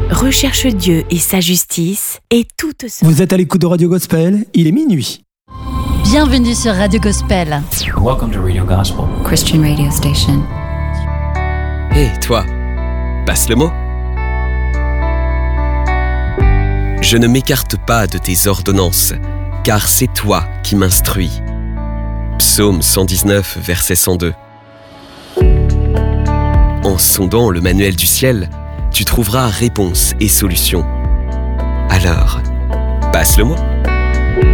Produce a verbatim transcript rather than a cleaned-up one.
recherche Dieu et sa justice et toute ce... Vous êtes à l'écoute de Radio Gospel, il est minuit. Bienvenue sur Radio Gospel. Welcome to Radio Gospel, Christian radio station. Hé, hey, toi, passe le mot. Je ne m'écarte pas de tes ordonnances, car c'est toi qui m'instruis. Psaume cent dix-neuf, verset cent deux. En sondant le manuel du ciel, tu trouveras réponse et solution. Alors, passe le mot.